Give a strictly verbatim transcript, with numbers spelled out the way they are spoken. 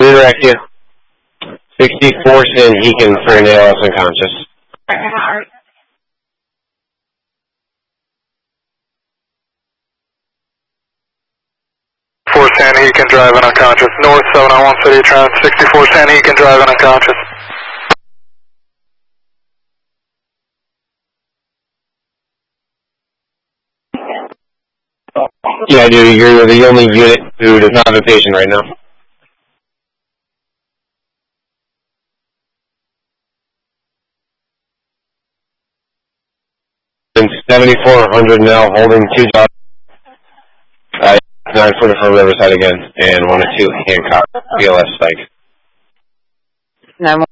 Redirect you. sixty-four Sin Heacon for an A L S unconscious. four San Heacon driving unconscious. North seven oh one City Trend. sixty-four San Heacon driving unconscious. Yeah, dude, you're the only unit who does not have a patient right now. And seventy-four hundred now, holding two jobs. Uh, nine forty-four Riverside again, and one or two Hancock, B L S psych. nine